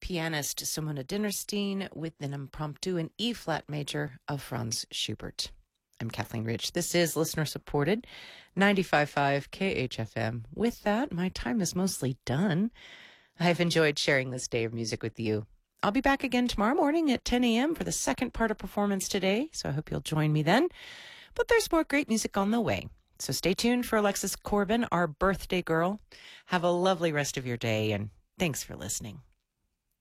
pianist Simona Dinnerstein with an impromptu in E-flat major of Franz Schubert. I'm Kathleen Rich. This is listener-supported 95.5 KHFM. With that, my time is mostly done. I've enjoyed sharing this day of music with you. I'll be back again tomorrow morning at 10 a.m. for the second part of Performance Today, so I hope you'll join me then. But there's more great music on the way. So stay tuned for Alexis Corbin, our birthday girl. Have a lovely rest of your day, and thanks for listening.